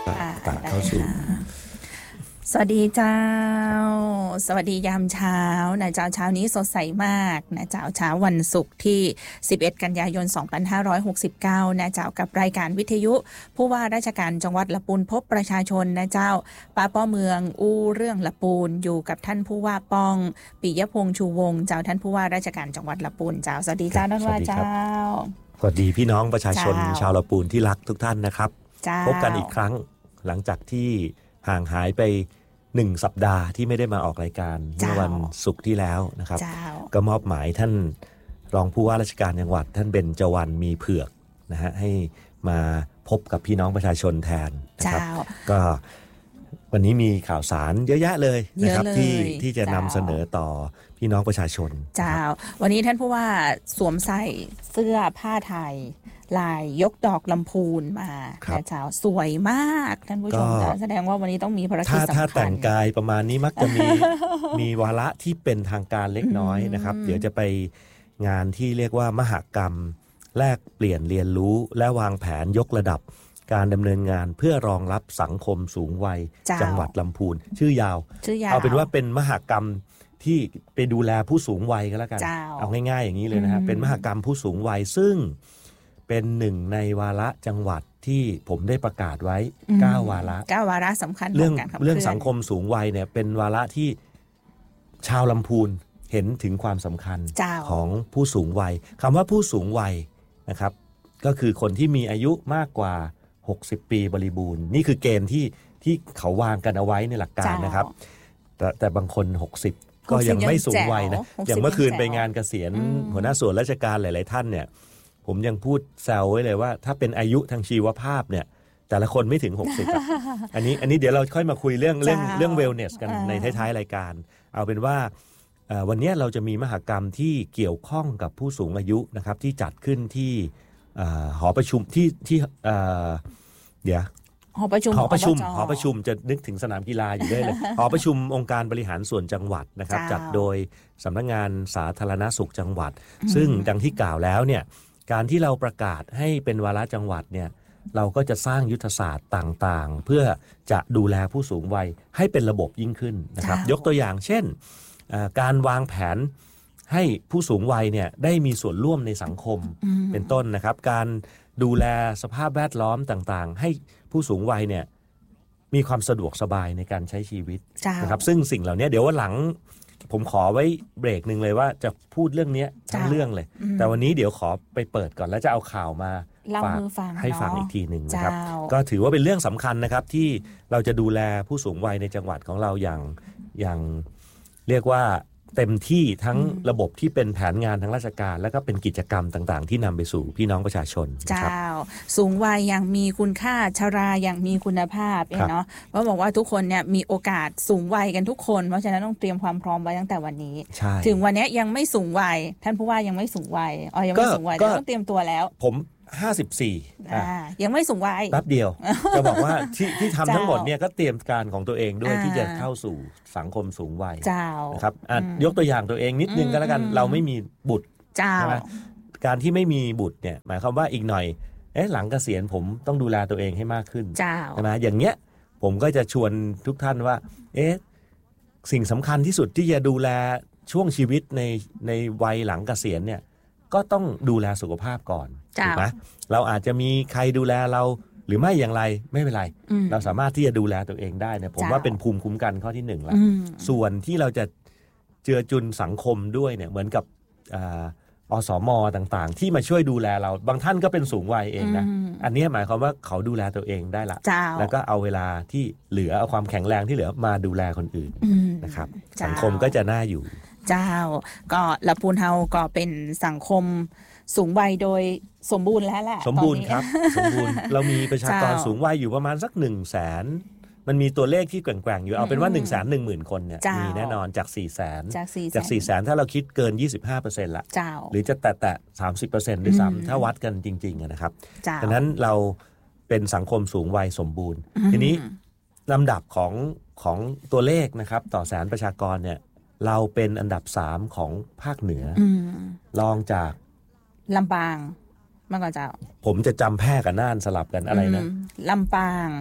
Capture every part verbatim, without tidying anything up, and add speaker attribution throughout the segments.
Speaker 1: ต่างเข้าสู่
Speaker 2: สวัสดีเจ้าสวัสดียามเช้านะเจ้าเช้านี้สดใสมากนะเจ้าเช้าวันศุกร์ที่สิบเอ็ดกันยายนสองพันห้าร้อยหกสิบเก้านะเจ้ากับรายการวิทยุผู้ว่าราชการจังหวัดละปูนพบประชาชนนะเจ้าป้าป้อเมืองอู้เรื่องละปูนอยู่กับท่านผู้ว่าป้องปิยพงษ์ชูวงศ์เจ้าท่านผู้ว่าราชการจังหวัดละปูนเจ้าสวัสดีเจ้าท่านว่าเจ้า
Speaker 1: สวัสดีพี่น้องประชาชนชาวละปูนที่รักทุกท่านนะครับพบกันอีกครั้งหลังจากที่ห่างหายไปหนึ่งสัปดาห์ที่ไม่ได้มาออกรายการเมื่อวันศุกร์ที่แล้วนะครับก็มอบหมายท่านรองผู้ว่าราชการจังหวัดท่านเบญจวรรณมีเผือกนะฮะให้มาพบกับพี่น้องประชาชนแทนนะครับก็วันนี้มีข่าวสารเยอะแยะเลยนะครับที่ที่จะนำเสนอต่อพี่น้องประชาชน
Speaker 2: เจ้าวันนี้ท่านผู้ว่าสวมใส่เสื้อผ้าไทยลายยกดอกลำพูนมาเจ้าสวยมากท่านผู้ชมแสดงว่าวันนี้ต้องมีภารกิจสำคัญ
Speaker 1: ถ้าแต่งกายประมาณนี้มักจะมี มีวาระที่เป็นทางการเล็กน้อยนะครับเดี๋ยวจะไปงานที่เรียกว่ามหกรรมแลกเปลี่ยนเรียนรู้และวางแผนยกระดับการดำเนินงานเพื่อรองรับสังคมสูงวัยจังหวัดลำพูนชื่อยาวเอาเป็นว่าเป็นมหกรรมที่ไปดูแลผู้สูงวัยก็แล้วกันเอาง่ายๆอย่างนี้เลยนะฮะเป็นมหกรรมผู้สูงวัยซึ่งเป็นหนึ่งในวาระจังหวัดที่ผมได้ประกาศไว้เก้าวาระ
Speaker 2: เก้าวาระสำคัญ
Speaker 1: เรื่องเรื่องสังคมสูงวัยเนี่ยเป็นวาระที่ชาวลำพูนเห็นถึงความสำคัญของผู้สูงวัยคำว่าผู้สูงวัยนะครับก็คือคนที่มีอายุมากกว่าหกสิบปีบริบูรณ์นี่คือเกณฑ์ที่ที่เขาวางกันเอาไว้ในหลักการนะครับแต่แต่บางคนหกสิบก็ยังไม่สูงวัยนะอย่างเมื่อคืนไปงานเกษียณหัวหน้าส่วนราชการหลายๆท่านเนี่ยผมยังพูดแซวไว้เลยว่าถ้าเป็นอายุทางชีวภาพเนี่ยแต่ละคนไม่ถึงหกสิบอ่ะ อันนี้อันนี้เดี๋ยวเราค่อยมาคุยเรื่องเรื่องเรื่องเวลเนสกันในท้ายๆรายการเอาเป็นว่าวันนี้เราจะมีมหกรรมที่เกี่ยวข้องกับผู้สูงอายุนะครับที่จัดขึ้นที่หอประชุมที่ที่เดี๋ยว
Speaker 2: หอประชุม
Speaker 1: หอประชุมหอประชุมจะนึกถึงสนามกีฬาอยู่ได้เลย หอประชุมองค์การบริหารส่วนจังหวัดนะครับจัดโดยสำนักงานสาธารณสุขจังหวัดซึ่งดังที่กล่าวแล้วเนี่ยการที่เราประกาศให้เป็นวาระจังหวัดเนี่ยเราก็จะสร้างยุทธศาสตร์ต่างๆเพื่อจะดูแลผู้สูงวัยให้เป็นระบบยิ่งขึ้นนะครับยกตัวอย่างเช่นการวางแผนให้ผู้สูงวัยเนี่ยได้มีส่วนร่วมในสังคมเป็นต้นนะครับการดูแลสภาพแวดล้อมต่างๆให้ผู้สูงวัยเนี่ยมีความสะดวกสบายในการใช้ชีวิตนะครับซึ่งสิ่งเหล่านี้เดี๋ยววันหลังผมขอไว้เบรกหนึ่งเลยว่าจะพูดเรื่องนี้ทั้งเรื่องเลยแต่วันนี้เดี๋ยวขอไปเปิดก่อนแล้วจะเอาข่าวมาฝากให้ฟังอีกทีหนึ่งนะครับก็ถือว่าเป็นเรื่องสำคัญนะครับที่เราจะดูแลผู้สูงวัยในจังหวัดของเราอย่างอย่างเรียกว่าเต็มที่ทั้งระบบที่เป็นแผนงานทางราชการแล้วก็เป็นกิจกรรมต่างๆที่นำไปสู่พี่น้องประชาชน
Speaker 2: เจ้าสูงวัยอย่างมีคุณค่าชราอย่างมีคุณภาพเนาะเพราะบอกว่าทุกคนเนี่ยมีโอกาสสูงวัยกันทุกคนเพราะฉะนั้นต้องเตรียมความพร้อมไว้ตั้งแต่วันนี้ถึงวันนี้ยังไม่สูงวัยท่านผู้ว่ายังไม่สูงวัยอ๋อยังไม่สูงวัยต้องเตรียมตัวแล้ว
Speaker 1: ผมห้าสิบสี่
Speaker 2: อ่ายังไม่สูงวัย
Speaker 1: แป๊บเดียวจะบอกว่าที่ที่ทำทั้งหมดเนี่ยก็เตรียมการของตัวเองด้วยที่จะเข้าสู่สังคมสูงวัยนะครับยกตัวอย่างตัวเองนิดนึงก็แล้วกันเราไม่มีบุตรใช่ไหมการที่ไม่มีบุตรเนี่ยหมายความว่าอีกหน่อยเอ๊ะหลังเกษียณผมต้องดูแลตัวเองให้มากขึ้นใช่ไหมอย่างเงี้ยผมก็จะชวนทุกท่านว่าเอ๊ะสิ่งสำคัญที่สุดที่จะดูแลช่วงชีวิตในในวัยหลังเกษียณเนี่ยก็ต้องดูแลสุขภาพก่อนถูกไหมเราอาจจะมีใครดูแลเราหรือไม่อย่างไรไม่เป็นไรเราสามารถที่จะดูแลตัวเองได้เนี่ยผมว่าเป็นภูมิคุ้มกันข้อที่หนึ่งแล้วส่วนที่เราจะเจือจุนสังคมด้วยเนี่ยเหมือนกับอสม.ต่างๆที่มาช่วยดูแลเราบางท่านก็เป็นสูงวัยเองนะอันนี้หมายความว่าเขาดูแลตัวเองได้ละแล้วก็เอาเวลาที่เหลือเอาความแข็งแรงที่เหลือมาดูแลคนอื่นนะครับสังคมก็จะน่าอยู่
Speaker 2: เจ้าก็ละปูนเฮาก็เป็นสังคมสูงวัยโดยสมบูรณ์แล้วแหละ
Speaker 1: สมบูรณ์ครับสมบูรณ์เรามีประชากรสูงวัยอยู่ประมาณสักหนึ่งแสนมันมีตัวเลขที่แกว่งๆอยู่เอาเป็นว่า หนึ่งแสนหนึ่งหมื่น คนเนี่ยมีแน่นอนจาก สี่แสน จาก สี่แสน ถ้าเราคิดเกิน ยี่สิบห้าเปอร์เซ็นต์ ละหรือจะแตะๆ สามสิบเปอร์เซ็นต์ ด้วยซ้ำถ้าวัดกันจริงๆนะครับดังนั้นเราเป็นสังคมสูงวัยสมบูรณ์ทีนี้ลำดับของของตัวเลขนะครับต่อแสนประชากรเนี่ยเราเป็นอันดับสามของภาคเหนือรองจาก
Speaker 2: ลำปางเมื่อก่อนเจ้า
Speaker 1: ผมจะจำแพร่กับน่านสลับกันอะไรนะ
Speaker 2: ลำปาง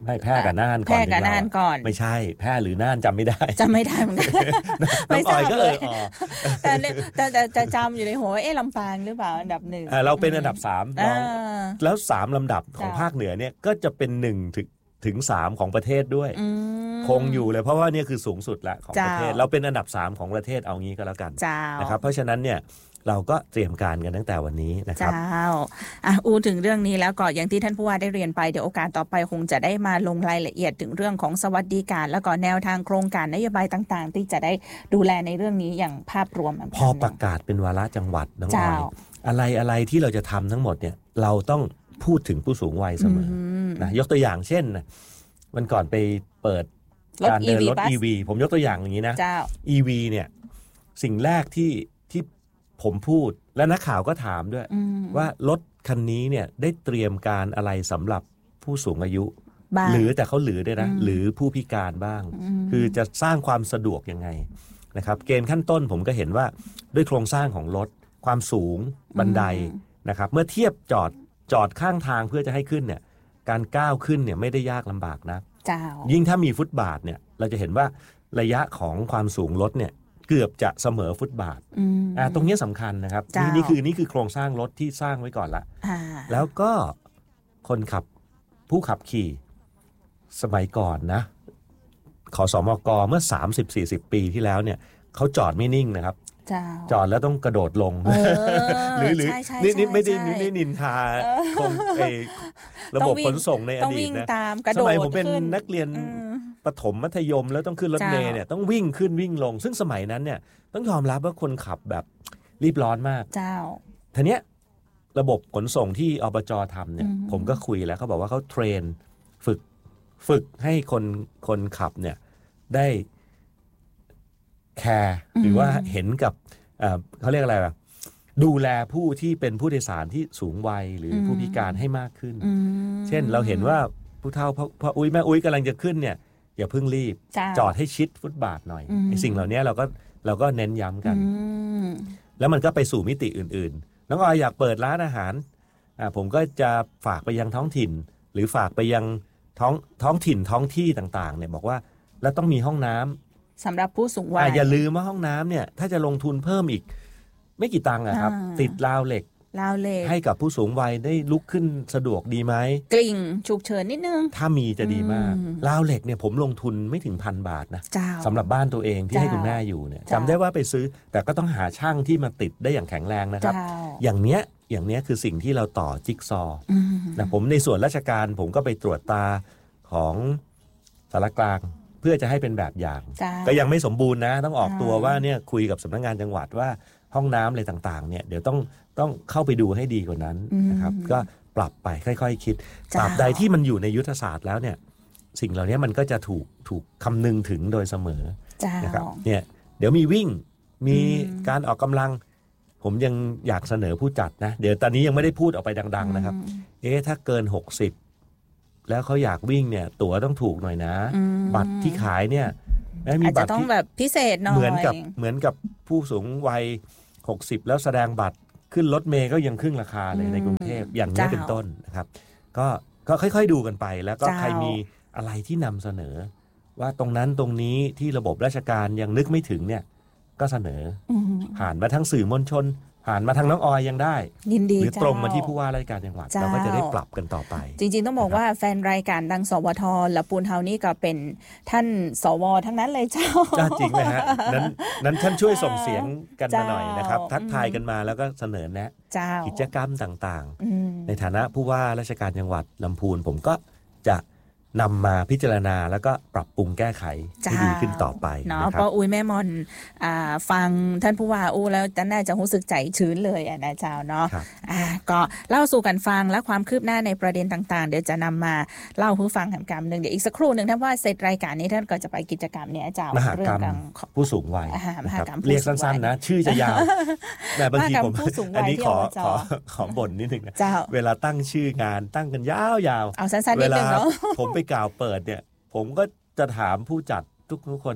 Speaker 1: ไม่แพร่กับน่านก่อน
Speaker 2: แพร่กับน่านก่อน
Speaker 1: ไม่ใช่แพร่หรือน่านจำไม่ได้
Speaker 2: จำไม่ได้เหมือนกัน
Speaker 1: ไม่ทราบเลย
Speaker 2: แต่แต่แต่จะจำอยู่ในหัวว่าเอ๊ะลำปางหรือเปล่าอันดับหนึ่ง
Speaker 1: เราเป็นอันดับสามแล้วสามลำดับของภาคเหนือเนี่ยก็จะเป็นหนึ่งถึงถึงสามของประเทศด้วยคงอยู่เลยเพราะว่านี่คือสูงสุดละของประเทศเราเป็นอันดับสามของประเทศเอางี้ก็แล้วกันนะครับเพราะฉะนั้นเนี่ยเราก็เตรียมการกันตั้งแต่วันนี้นะครับ
Speaker 2: เจ้าอ่ะอูถึงเรื่องนี้แล้วก็อย่างที่ท่านผู้ว่าได้เรียนไปเดี๋ยวโอกาสต่อไปคงจะได้มาลงรายละเอียดถึงเรื่องของสวัสดิการแล้วก็แนวทางโครงการนโยบายต่างๆที่จะได้ดูแลในเรื่องนี้อย่างภาพรวม
Speaker 1: พอประกาศเป็นวาระจังหวัดน้องอ้อยอะไรอะไรที่เราจะทำทั้งหมดเนี่ยเราต้องพูดถึงผู้สูงวัยเสมอนะยกตัวอย่างเช่นนะวันก่อนไปเปิดการเดินรถ อี วี ผมยกตัวอย่างอย่างนี้นะ อี วี เนี่ยสิ่งแรกที่ที่ผมพูดและนักข่าวก็ถามด้วยว่ารถคันนี้เนี่ยได้เตรียมการอะไรสำหรับผู้สูงอายุหรือแต่เขาหรือด้วยนะหรือผู้พิการบ้างคือจะสร้างความสะดวกยังไงนะครับเกณฑ์ขั้นต้นผมก็เห็นว่าด้วยโครงสร้างของรถความสูงบันไดนะครับเมื่อเทียบจอดจอดข้างทางเพื่อจะให้ขึ้นเนี่ยการก้าวขึ้นเนี่ยไม่ได้ยากลำบากนะยิ่งถ้ามีฟุตบาทเนี่ยเราจะเห็นว่าระยะของความสูงรถเนี่ยเกือบจะเสมอฟุตบาทอ่าตรงนี้สำคัญนะครับนี่นี่คือนี่คือโครงสร้างรถที่สร้างไว้ก่อนละแล้วก็คนขับผู้ขับขี่สมัยก่อนนะขสมกเมื่อ สามสิบถึงสี่สิบ ปีที่แล้วเนี่ยเขาจอดไม่นิ่งนะครับจอดแล้วต้องกระโดดลงหรือหรือนี่นี่ไม่ได้นี่นินทาคงไอระบบขนส่งในอดีตนะสมัยผมเป็นนักเรียนประถมมัธยมแล้วต้องขึ้นรถเมล์เนี่ยต้องวิ่งขึ้นวิ่งลงซึ่งสมัยนั้นเนี่ยต้องยอมรับว่าคนขับแบบรีบร้อนมาก
Speaker 2: เจ้า
Speaker 1: ทีเนี้ยระบบขนส่งที่อบจ.ทำเนี่ยผมก็คุยแล้วเขาบอกว่าเขาเทรนฝึกฝึกให้คนคนขับเนี่ยได้แคร์หรือว่าเห็นกับเขาเรียกอะไรแบบดูแลผู้ที่เป็นผู้โดยสารที่สูงวัยหรือผู้พิการให้มากขึ้นเช่นเราเห็นว่าผู้เฒ่าพ่ออุ้ยแม่อุ้ยกำลังจะขึ้นเนี่ยอย่าเพิ่งรีบจอดให้ชิดฟุตบาทหน่อยไอ้สิ่งเหล่านี้เราก็เราก็เน้นย้ำกันแล้วมันก็ไปสู่มิติอื่นๆน้องออยอยากเปิดร้านอาหารอ่าผมก็จะฝากไปยังท้องถิ่นหรือฝากไปยังท้องท้องถิ่นท้องที่ต่างๆเนี่ยบอกว่าแล้วต้องมีห้องน้ำ
Speaker 2: สำหรับผู้สูงวัย
Speaker 1: อย่าลืมว่าห้องน้ำเนี่ยถ้าจะลงทุนเพิ่มอีกไม่กี่ตังค์อะครับติดราวเหล็ก
Speaker 2: ราวเหล็ก
Speaker 1: ให้กับผู้สูงวัยได้ลุกขึ้นสะดวกดีไหม
Speaker 2: กลิ่งฉุกเฉินนิดนึง
Speaker 1: ถ้ามีจะดีมากราวเหล็กเนี่ยผมลงทุนไม่ถึงพันบาทนะสำหรับบ้านตัวเองที่ให้คุณแม่อยู่เนี่ยจำได้ว่าไปซื้อแต่ก็ต้องหาช่างที่มาติดได้อย่างแข็งแรงนะครับอย่างเนี้ยอย่างเนี้ยคือสิ่งที่เราต่อจิ๊กซอนะผมในส่วนราชการผมก็ไปตรวจตาของสารกลางเพื่อจะให้เป็นแบบอย่างก็ยังไม่สมบูรณ์นะต้องออกตัวว่าเนี่ยคุยกับสำนักงานจังหวัดว่าห้องน้ำอะไรต่างๆเนี่ยเดี๋ยวต้องต้องเข้าไปดูให้ดีกว่านั้นนะครับก็ปรับไปค่อยๆคิดตราบใดที่มันอยู่ในยุทธศาสตร์แล้วเนี่ยสิ่งเหล่านี้มันก็จะถูกถูกคำนึงถึงโดยเสมอนะครับเนี่ยเดี๋ยวมีวิ่งมีการออกกำลังผมยังอยากเสนอผู้จัดนะเดี๋ยวตอนนี้ยังไม่ได้พูดออกไปดังๆนะครับเอ๊ะถ้าเกินหกสิบแล้วเขาอยากวิ่งเนี่ยตั๋วต้องถูกหน่อยนะบัตรที่ขายเนี่ย
Speaker 2: มีบัตรต้องแบบพิเศษหน่อย
Speaker 1: เหมือนกับเหมือนกับผู้สูงวัยหกสิบแล้วแสดงบัตรขึ้นรถเมล์ก็ยังครึ่งราคาเลยในกรุงเทพอย่างนี้เป็นต้นนะครับก็ก็ค่อยๆดูกันไปแล้วก็ใครมีอะไรที่นำเสนอว่าตรงนั้นตรงนี้ที่ระบบราชการยังนึกไม่ถึงเนี่ยก็เสนอผ่านมาทั้งสื่อมวลชนผ่านมาทางน้องออยยังได้หรือตรงมาที่ผู้ว่าราชการจังหวัดเราก็จะได้ปรับกันต่อไป
Speaker 2: จริงๆต้องบอกว่าแฟนรายการดังสวทและปูนเฮานี่ก็เป็นท่านสวทั้งนั้นเลยเจ้า
Speaker 1: จริงไหมฮะนั้นนั้นท่านช่วยส่งเสียงกันมาหน่อยนะครับทักทายกันมาแล้วก็เสนอแนะกิจกรรมต่างๆในฐานะผู้ว่าราชการจังหวัดลำพูนผมก็จะนำมาพิจารณาแล้วก็ปรับปรุงแก้ไขให้ดีขึ้นต่อไป
Speaker 2: เนาะเพราะอุ้ยแม่มอนฟังท่านผู้ว่าอู้แล้วจะน่าจะรู้สึกใจชื้นเลยอ่ะนะเจ้าเนาะก็เล่าสู่กันฟังและความคืบหน้าในประเด็นต่างๆเดี๋ยวจะนำมาเล่าผู้ฟังแห่งกรรมหนึ่งเดี๋ยวอีกสักครู่หนึ่งท่านว่าเสร็จรายการนี้ท่านก็จะไปกิจกรรมเนี่ยเจ้าม
Speaker 1: หากรรมผู้สูงวัยเรียกสั้นๆนะชื่อจะยาวแต่บางทีผมอันนี้ขอขอขอบ่นนิดนึงนะเวลาตั้งชื่องานตั้งกันยาวๆ
Speaker 2: เอาสั้นๆนิดนึงเนาะ
Speaker 1: ผมไปกล่าวเปิดเนี่ยผมก็จะถามผู้จัดทุกทุกคนน่ะ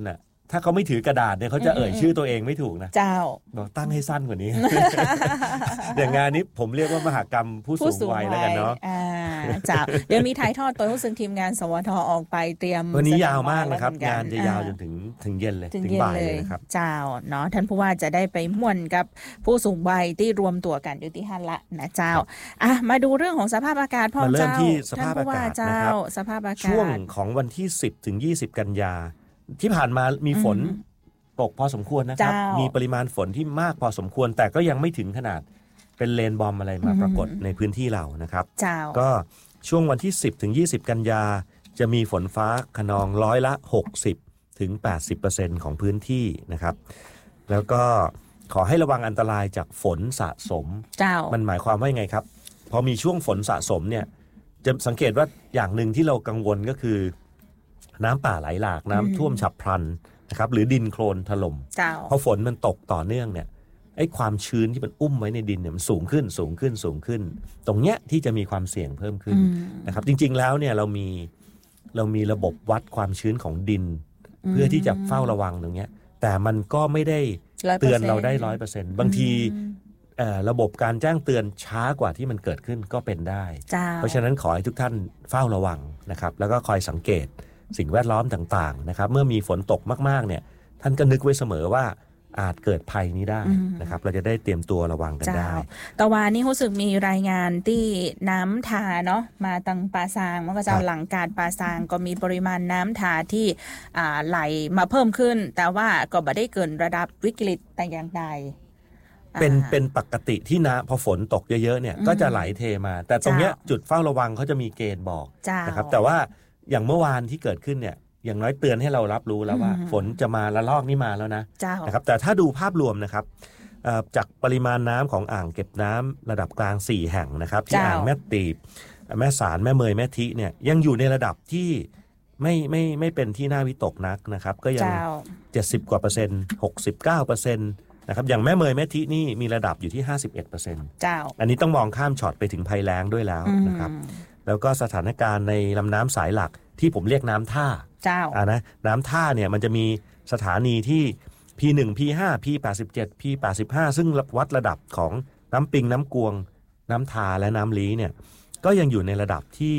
Speaker 1: ถ้าเขาไม่ถือกระดาษเนี่ยเขาจะเอ่ยชื่อตัวเองไม่ถูกนะ
Speaker 2: เจ้า
Speaker 1: บอกตั้งให้สั้นกว่านี้ อย่างงานนี้ผมเรียกว่ามหกรรมผู้สูงวัยแล้วกันเนาะ
Speaker 2: เจ้าเดี๋ยวมีถ่ายทอดตัวซึ่งทีมงานสวทออกไปเตรียม
Speaker 1: วันนี้ยาวมากนะครับงานจะยาวจนถึงถึงเย็นเลยถึงบ่ายเลยนะครับ
Speaker 2: เจ้าเนาะท่านผู้ว่าจะได้ไปม่วนกับผู้สูงวัยที่รวมตัวกันอยู่ที่ฮั่นละนะเจ้าอ่ะมาดูเรื่องของสภาพอากาศพ่อเจ้า
Speaker 1: ท่านผู้ว่าเจ้า
Speaker 2: สภาพอากาศ
Speaker 1: ช่วงของวันที่สิบถึงยี่สิบกันยาที่ผ่านมามีฝนตกพอสมควรนะครับมีปริมาณฝนที่มากพอสมควรแต่ก็ยังไม่ถึงขนาดเป็นเลนบอมอะไรมาปรากฏในพื้นที่เรานะครับก็ช่วงวันที่สิบถึงยี่สิบกันยาจะมีฝนฟ้าคะนองร้อยละหกสิบถึง แปดสิบเปอร์เซ็นต์ ของพื้นที่นะครับแล้วก็ขอให้ระวังอันตรายจากฝนสะสมมันหมายความว่ายังไงครับพอมีช่วงฝนสะสมเนี่ยจะสังเกตว่าอย่างหนึ่งที่เรากังวลก็คือน้ำป่าไหลหลากน้ำท่วมฉับพลันนะครับหรือดินโคลนถล่มพอฝนมันตกต่อเนื่องเนี่ยไอ้ความชื้นที่มันอุ้มไว้ในดินเนี่ยมันสูงขึ้นสูงขึ้นสูงขึ้นตรงเนี้ยที่จะมีความเสี่ยงเพิ่มขึ้นนะครับจริงๆแล้วเนี่ยเรามีเรามีระบบวัดความชื้นของดินเพื่อที่จะเฝ้าระวังตรงเนี้ยแต่มันก็ไม่ได้เตือนเราได้ร้อยเปอร์เซ็นต์บางทีระบบการแจ้งเตือนช้ากว่าที่มันเกิดขึ้นก็เป็นได้เพราะฉะนั้นขอให้ทุกท่านเฝ้าระวังนะครับแล้วก็คอยสังเกตสิ่งแวดล้อมต่างๆนะครับเมื่อมีฝนตกมากๆเนี่ยท่านก็นึกไว้เสมอว่าอาจเกิดภัยนี้ได้นะครับเราจะได้เตรียมตัวระวังกันได้
Speaker 2: ตะวันนี้รู้สึกมีรายงานที่น้ำทาเนาะมาตังปาซางมันก็จะหลังการปาซางก็มีปริมาณน้ำทาที่ไหลมาเพิ่มขึ้นแต่ว่าก็ไม่ได้เกินระดับวิกฤตแต่อย่างใด
Speaker 1: เป็นเป็นปกติที่นะพอฝนตกเยอะๆเนี่ยก็จะไหลเทมาแต่ตรงเนี้ยจุดเฝ้าระวังเขาจะมีเกณฑ์บอกนะครับแต่ว่าอย่างเมื่อวานที่เกิดขึ้นเนี่ยอย่างน้อยเตือนให้เรารับรู้แล้วว่าฝนจะมาละลอกนี้มาแล้วนะนะครับแต่ถ้าดูภาพรวมนะครับจากปริมาณน้ำของอ่างเก็บน้ำระดับกลางสี่แห่งนะครับที่อ่างแม่ตีบแม่สารแม่เมยแม่ทิเนี่ยยังอยู่ในระดับที่ไม่ไม่ไม่เป็นที่น่าวิตกนักนะครับก็ยังเจ็ดสิบกว่าเปอร์เซ็นต์ หกสิบเก้าเปอร์เซ็นต์นะครับอย่างแม่เมยแม่ทินี่มีระดับอยู่ที่ ห้าสิบเอ็ดเปอร์เซ็นต์ อันนี้ต้องมองข้ามช็อตไปถึงภัยแล้งด้วยแล้วนะครับแล้วก็สถานการณ์ในลำน้ำสายหลักที่ผมเรียกน้ำท่าอ่านะน้ำท่าเนี่ยมันจะมีสถานีที่ พี หนึ่ง พี ห้า พี แปดสิบเจ็ด พี แปดสิบห้า ซึ่งวัดระดับของน้ำปิงน้ำกวงน้ำทาและน้ำลี้เนี่ยก็ยังอยู่ในระดับที่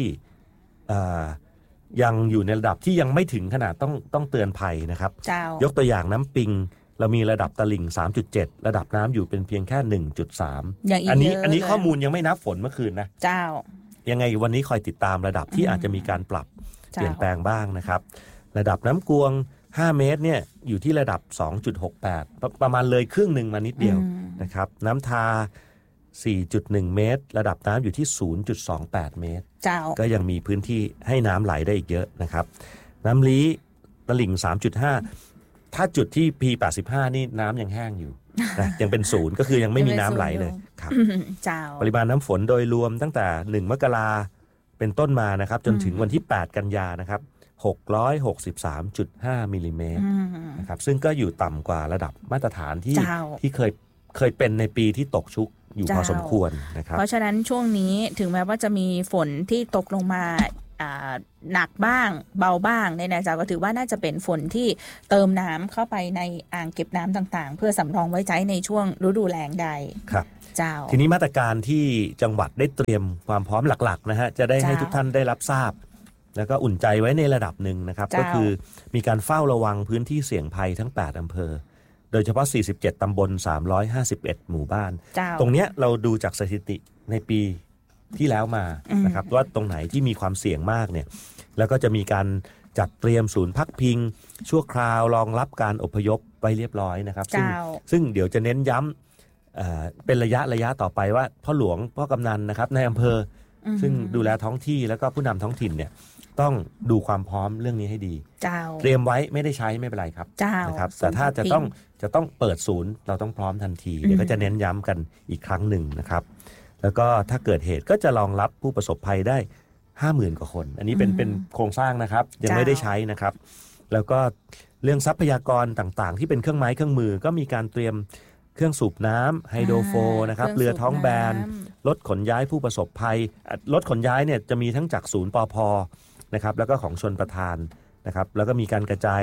Speaker 1: ยังอยู่ในระดับที่ยังไม่ถึงขนาดต้องต้องเตือนภัยนะครับยกตัวอย่างน้ำปิงเรามีระดับตลิ่ง สามจุดเจ็ด ระดับน้ำอยู่เป็นเพียงแค่ หนึ่งจุดสาม อันนี้อันนี้ข้อมูลยังไม่นับฝนเมื่อคืนนะเจ้ายังไงวันนี้คอยติดตามระดับที่อาจจะมีการปรับเปลี่ยนแปลงบ้างนะครับระดับน้ำกวงห้าเมตรเนี่ยอยู่ที่ระดับ สองจุดหกแปด ประมาณเลยครึ่งหนึ่งมานิดเดียวนะครับน้ำทา สี่จุดหนึ่ง เมตรระดับน้ำอยู่ที่ ศูนย์จุดสองแปด เมตรก็ยังมีพื้นที่ให้น้ำไหลได้อีกเยอะนะครับน้ำลี้ตลิ่ง สามจุดห้า ถ้าจุดที่ พี แปดสิบห้า นี่น้ำยังแห้งอยู่นะยังเป็นศูนย์ก็คือยังไม่มีน้ำไหลเลยครับปริมาณน้ำฝนโดยรวมตั้งแต่หนึ่งมกราเป็นต้นมานะครับจนถึงวันที่แปดกันยานะครับหกร้อยหกสิบสามจุดห้า มิลลิเมตรนะครับซึ่งก็อยู่ต่ำกว่าระดับมาตรฐานที่ที่เคยเคยเป็นในปีที่ตกชุกอยู่พอสมควรนะครับ
Speaker 2: เพราะฉะนั้นช่วงนี้ถึงแม้ว่าจะมีฝนที่ตกลงมาหนักบ้างเบาบ้างในนะจ๊ะก็ถือว่าน่าจะเป็นฝนที่เติมน้ำเข้าไปในอ่างเก็บน้ำต่างๆเพื่อสำรองไว้ใช้ในช่วงฤดูแล้งใด
Speaker 1: ครับเจ้าทีนี้มาตรการที่จังหวัดได้เตรียมความพร้อมหลักๆนะฮะจะได้ให้ทุกท่านได้รับทราบแล้วก็อุ่นใจไว้ในระดับหนึ่งนะครับก็คือมีการเฝ้าระวังพื้นที่เสี่ยงภัยทั้งแปดอำเภอโดยเฉพาะสี่สิบเจ็ดตำบลสามร้อยห้าสิบเอ็ดหมู่บ้านตรงเนี้ยเราดูจากสถิติในปีที่แล้วมานะครับว่าตรงไหนที่มีความเสี่ยงมากเนี่ยแล้วก็จะมีการจัดเตรียมศูนย์พักพิงชั่วคราวรองรับการอพยพไว้เรียบร้อยนะครับซึ่งซึ่งเดี๋ยวจะเน้นย้ำเอ่อเป็นระยะระยะต่อไปว่าพ่อหลวงพ่อกำนันนะครับในอำเภอซึ่งดูแลท้องที่แล้วก็ผู้นำท้องถิ่นเนี่ยต้องดูความพร้อมเรื่องนี้ให้ดีเตรียมไว้ไม่ได้ใช้ไม่เป็นไรครับนะครับแต่ถ้าจะต้องจะต้องเปิดศูนย์เราต้องพร้อมทันทีเดี๋ยวก็จะเน้นย้ำกันอีกครั้งหนึ่งนะครับแล้วก็ถ้าเกิดเหตุก็จะรองรับผู้ประสบภัยได้ ห้าหมื่น กว่าคนอันนี้เป็นเป็นโครงสร้างนะครับยังไม่ได้ใช้นะครับแล้วก็เรื่องทรัพยากรต่างๆที่เป็นเครื่องไม้เครื่องมือก็มีการเตรียมเครื่องสูบน้ำไฮโดรโฟนะครับเรือท้องแบนรถขนย้ายผู้ประสบภัยรถขนย้ายเนี่ยจะมีทั้งจากศูนย์ปภนะครับแล้วก็ของชลประทานนะครับแล้วก็มีการกระจาย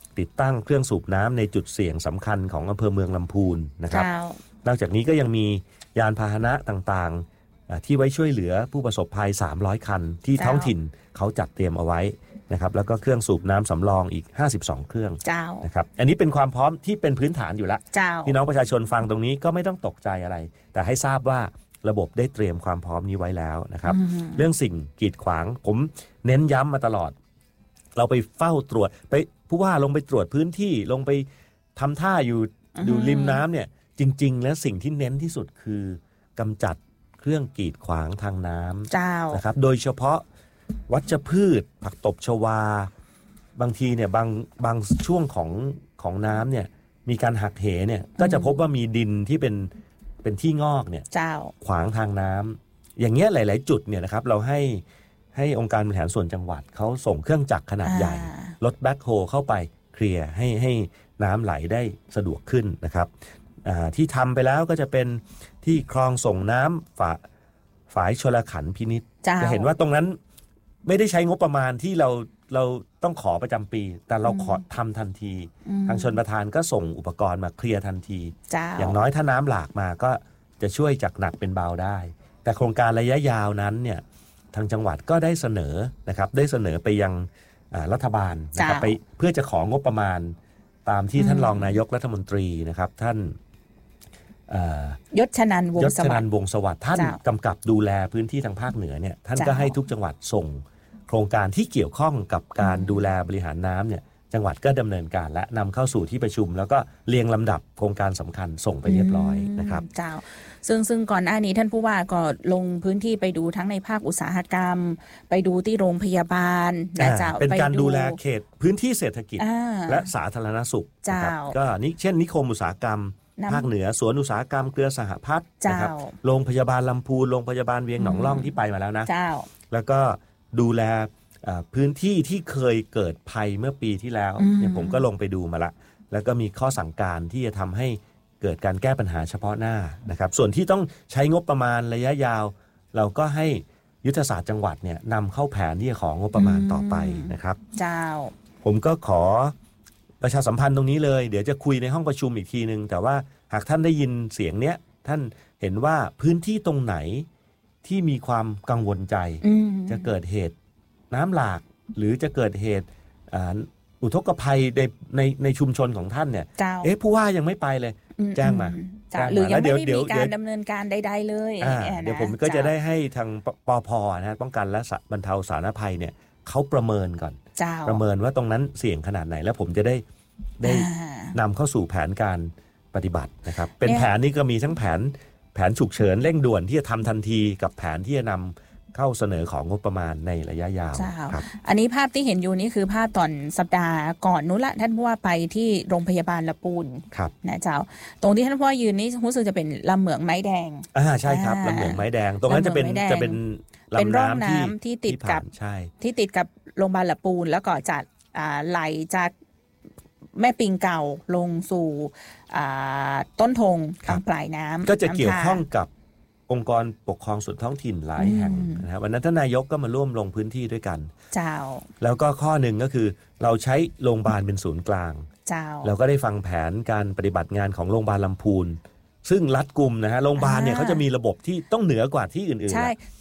Speaker 1: ติดตั้งเครื่องสูบน้ำในจุดเสี่ยงสำคัญของอำเภอเมืองลำพูนนะครับนอกจากนี้ก็ยังมียานพาหนะต่างๆที่ไว้ช่วยเหลือผู้ประสบภัยสามร้อยคันที่ท้องถิ่นเขาจัดเตรียมเอาไว้นะครับแล้วก็เครื่องสูบน้ำสำรองอีกห้าสิบสองเครื่องนะครับอันนี้เป็นความพร้อมที่เป็นพื้นฐานอยู่แล้วพี่น้องประชาชนฟังตรงนี้ก็ไม่ต้องตกใจอะไรแต่ให้ทราบว่าระบบได้เตรียมความพร้อมนี้ไว้แล้วนะครับเรื่องสิ่งกีดขวางผมเน้นย้ำมาตลอดเราไปเฝ้าตรวจไปผู้ว่าลงไปตรวจพื้นที่ลงไปทำท่าอยู่อยู่ริมน้ำเนี่ยจริงๆแล้วสิ่งที่เน้นที่สุดคือกำจัดเครื่องกีดขวางทางน้ำนะครับโดยเฉพาะวัชพืชผักตบชวาบางทีเนี่ยบางบางช่วงของของน้ำเนี่ยมีการหักเหเนี่ยก็จะพบว่ามีดินที่เป็นเป็นที่งอกเนี่ยขวางทางน้ำอย่างเงี้ยหลายๆจุดเนี่ยนะครับเราให้ให้องค์การบริหารส่วนจังหวัดเขาส่งเครื่องจักรขนาดใหญ่รถแบ็คโฮเข้าไปเคลียร์ให้ให้น้ำไหลได้สะดวกขึ้นนะครับที่ทำไปแล้วก็จะเป็นที่คลองส่งน้ำฝาฝายชลขันธ์พินิจจะเห็นว่าตรงนั้นไม่ได้ใช้งบประมาณที่เราเราต้องขอประจำปีแต่เราขอทำทันทีทางชลประทานก็ส่งอุปกรณ์มาเคลียร์ทันทีอย่างน้อยถ้าน้ำหลากมาก็จะช่วยจากหนักเป็นเบาได้แต่โครงการระยะยาวนั้นเนี่ยทางจังหวัดก็ได้เสนอนะครับได้เสนอไปยังรัฐบาลนะครับไปเพื่อจะของบประมาณตามที่ท่านรองนายกรัฐมนตรีนะครับท่าน
Speaker 2: ยศชนันท์วงศ์สวัสดิ์
Speaker 1: ยศชนันท์วงศ์สวัสดิ์ท่านกำกับดูแลพื้นที่ทางภาคเหนือเนี่ยท่านก็ให้ทุกจังหวัดส่งโครงการที่เกี่ยวข้องกับการดูแลบริหารน้ำเนี่ยจังหวัดก็ดำเนินการและนำเข้าสู่ที่ประชุมแล้วก็เรียงลำดับโครงการสำคัญส่งไปเรียบร้อยนะครับ
Speaker 2: เจ้าซึ่งซึ่งก่อนหน้านี้ท่านผู้ว่าก็ลงพื้นที่ไปดูทั้งในภาคอุตสาหกรรมไปดูที่โรงพยาบาลนะเจ้า
Speaker 1: เป็นการดูแลเขตพื้นที่เศรษฐกิจและสาธารณสุขนะครับก็นี่เช่นนิคมอุตสาหกรรมภาคเหนือสวนอุตสาหกรรมเครือสหพัฒน์นะครับโรงพยาบาลลำพูนโรงพยาบาลเวียงหนองล่องที่ไปมาแล้วนะแล้วก็ดูแลพื้นที่ที่เคยเกิดภัยเมื่อปีที่แล้วเนี่ยผมก็ลงไปดูมาละแล้วก็มีข้อสั่งการที่จะทำให้เกิดการแก้ปัญหาเฉพาะหน้านะครับส่วนที่ต้องใช้งบประมาณระยะยาวเราก็ให้ยุทธศาสตร์จังหวัดเนี่ยนำเข้าแผนที่จะของงบประมาณต่อไปนะครับ
Speaker 2: เจ้า
Speaker 1: ผมก็ขอประชาสัมพันธ์ตรงนี้เลยเดี๋ยวจะคุยในห้องประชุมอีกทีนึงแต่ว่าหากท่านได้ยินเสียงเนี้ยท่านเห็นว่าพื้นที่ตรงไหนที่มีความกังวลใจจะเกิดเหตุน้ำหลากหรือจะเกิดเหตุอุทกภัยในในในชุมชนของท่านเนี่ยเอ๊ะผู้ว่ายังไม่ไปเลยแจ้งมา
Speaker 2: หรือยังไม่ได้มีการดำเนินการใดๆเลย
Speaker 1: เดี๋ยวผมก็จะได้ให้ทางปภนะป้องกันและบรรเทาสาธารณภัยเนี่ยเขาประเมินก่อนประเมินว่าตรงนั้นเสี่ยงขนาดไหนแล้วผมจะได้ได้นำเข้าสู่แผนการปฏิบัตินะครับเป็นแผนนี้ก็มีทั้งแผนแผนฉุกเฉินเร่งด่วนที่จะทำทันทีกับแผนที่จะนำเข้าเสนอของงบประมาณในระยะยาว
Speaker 2: ครับอันนี้ภาพที่เห็นอยู่นี่คือภาพตอนสัปดาห์ก่อนนู้นละท่านผู้ว่าไปที่โรงพยาบาลละปูนนะเจ้าตรงที่ท่านผู้ว่ายืนนี่รู้สึกจะเป็นลำเหมืองไม้แดง
Speaker 1: อ่าใช่ครับลำเหมืองไม้แดงตรงนั้นจะเป็นจะเป็น
Speaker 2: เป็นร่องน้ำที่ติดกับที่ติดกับโรงพยาบาลละปูนแล้วก็จัดไหลจากแม่ปิงเก่าลงสู่ต้นธงทางปลายน้ำ
Speaker 1: ก็จะเกี่ยวข้องกับองค์กรปกครองส่วนท้องถิ่นหลายแห่งนะครับวันนั้นท่านนายกก็มาร่วมลงพื้นที่ด้วยกัน
Speaker 2: เจ้า
Speaker 1: แล้วก็ข้อหนึ่งก็คือเราใช้โรงพยาบาลเป็นศูนย์กลาง
Speaker 2: เจ้า
Speaker 1: เราก็ได้ฟังแผนการปฏิบัติงานของโรงพยาบาลลำพูนซึ่งรัดกุมนะฮะโรงพยาบาลเนี่ยเขาจะมีระบบที่ต้องเหนือกว่าที่อื่นๆ
Speaker 2: ใช่